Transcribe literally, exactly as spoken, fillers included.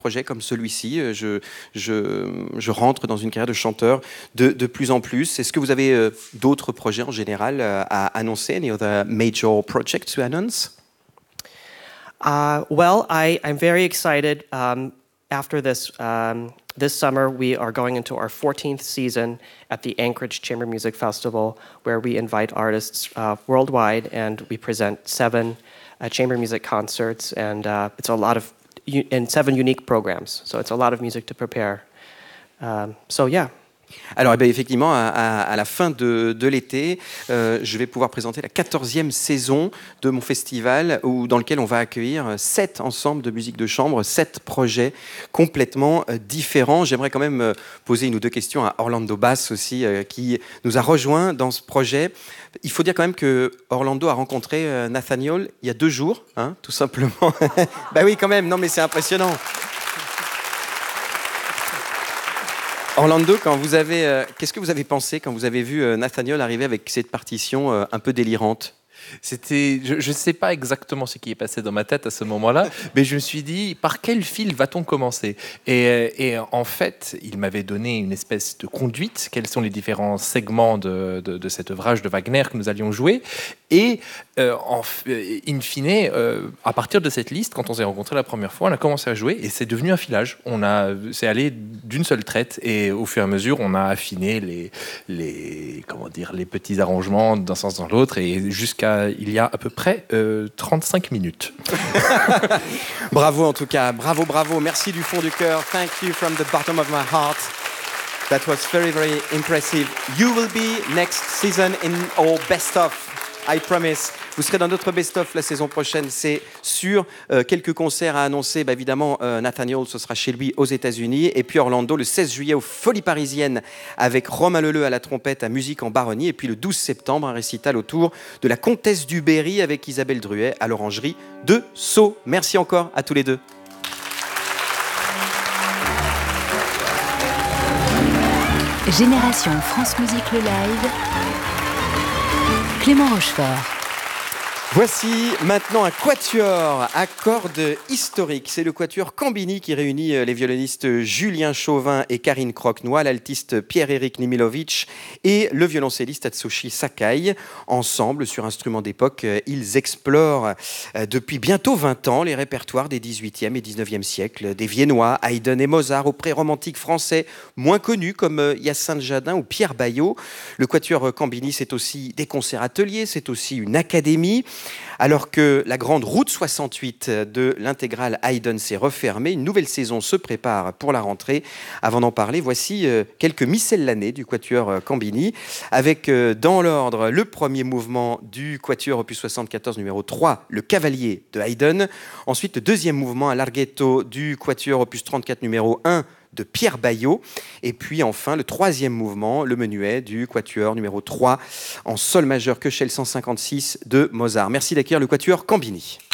projet comme celui-ci, je, je, je rentre dans une carrière de chanteur de, de plus en plus. Est-ce que vous avez euh, d'autres projets en général euh, à annoncer? Any other major projects to announce? Uh, well, I, I'm very excited. Um, after this, um, this summer, we are going into our fourteenth season at the Anchorage Chamber Music Festival, where we invite artists uh, worldwide, and we present seven uh, chamber music concerts, and uh, it's a lot of and seven unique programs. So it's a lot of music to prepare. Um, so yeah. Alors, eh bien, effectivement, à, à, à la fin de, de l'été, euh, je vais pouvoir présenter la quatorzième saison de mon festival, où, dans lequel on va accueillir sept ensembles de musique de chambre, sept projets complètement euh, différents. J'aimerais quand même euh, poser une ou deux questions à Orlando Bass aussi, euh, qui nous a rejoint dans ce projet. Il faut dire quand même que Orlando a rencontré euh, Nathaniel il y a deux jours, hein, tout simplement. Bah oui, quand même. Non, mais c'est impressionnant. Orlando, quand vous avez, euh, qu'est-ce que vous avez pensé quand vous avez vu euh, Nathaniel arriver avec cette partition euh, un peu délirante? C'était, je ne sais pas exactement ce qui est passé dans ma tête à ce moment-là, mais je me suis dit, par quel fil va-t-on commencer? et, et en fait, il m'avait donné une espèce de conduite, quels sont les différents segments de, de, de cet ouvrage de Wagner que nous allions jouer. Et euh, en, in fine, euh, à partir de cette liste, quand on s'est rencontrés la première fois, on a commencé à jouer et c'est devenu un filage. On a, c'est allé d'une seule traite et au fur et à mesure, on a affiné les, les, comment dire, les petits arrangements d'un sens dans l'autre et jusqu'à il y a à peu près euh, trente-cinq minutes. Bravo en tout cas, bravo, bravo. Merci du fond du cœur. Thank you from the bottom of my heart. That was very, very impressive. You will be next season in our best of, I promise. Vous serez dans notre best-of la saison prochaine, c'est sûr. Euh, quelques concerts à annoncer. Bah, évidemment, euh, Nathaniel, ce sera chez lui aux États-Unis. Et puis Orlando, le seize juillet, aux Folies Parisiennes, avec Romain Leleu à la trompette, à Musique en Baronnie. Et puis le douze septembre, un récital autour de la Comtesse du Berry avec Isabelle Druet à l'Orangerie de Sceaux. Merci encore à tous les deux. Génération France Musique le live. Clément Rochefort. Voici maintenant un quatuor à cordes historique. C'est le quatuor Cambini qui réunit les violonistes Julien Chauvin et Karine Croquenoy, l'altiste Pierre-Éric Nimilovic et le violoncelliste Atsushi Sakai. Ensemble, sur instruments d'époque, ils explorent depuis bientôt vingt ans les répertoires des dix-huitième et dix-neuvième siècles, des Viennois, Haydn et Mozart, aux pré-romantiques français moins connus comme Hyacinthe Jadin ou Pierre Baillot. Le quatuor Cambini, c'est aussi des concerts ateliers, c'est aussi une académie. Alors que la grande route soixante-huit de l'intégrale Haydn s'est refermée, une nouvelle saison se prépare pour la rentrée. Avant d'en parler, voici quelques miscellanées du quatuor Cambini, avec dans l'ordre le premier mouvement du quatuor opus soixante-quatorze numéro trois, le Cavalier de Haydn. Ensuite, le deuxième mouvement à larghetto du quatuor opus trente-quatre numéro un, de Pierre Baillot, et puis enfin le troisième mouvement, le menuet du quatuor numéro trois en sol majeur Köchel cent cinquante-six de Mozart. Merci d'accueillir le quatuor Cambini.